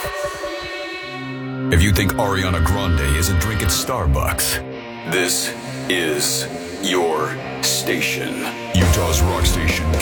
If you think Ariana Grande isn't drinking Starbucks, this is your station. Utah's Rock Station